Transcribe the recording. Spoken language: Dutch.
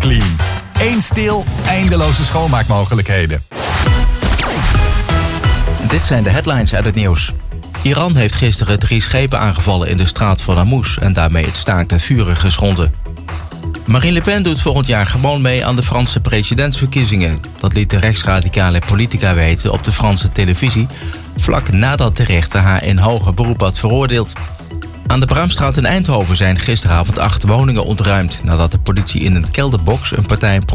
Clean. Eén stil, eindeloze schoonmaakmogelijkheden. Dit zijn de headlines uit het nieuws. Iran heeft gisteren 3 schepen aangevallen in de straat van Hormuz en daarmee het staakt het vuren geschonden. Marine Le Pen doet volgend jaar gewoon mee aan de Franse presidentsverkiezingen. Dat liet de rechtsradicale politica weten op de Franse televisie, vlak nadat de rechter haar in hoger beroep had veroordeeld. Aan de Braamstraat in Eindhoven zijn gisteravond 8 woningen ontruimd nadat de politie in een kelderbox een partij